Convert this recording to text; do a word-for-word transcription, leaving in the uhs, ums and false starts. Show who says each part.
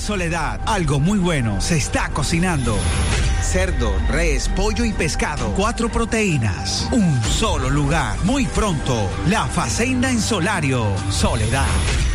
Speaker 1: Soledad. Algo muy bueno se está cocinando. Cerdo, res, pollo y pescado. Cuatro proteínas. Un solo lugar. Muy pronto, La Facenda en Solario. Soledad.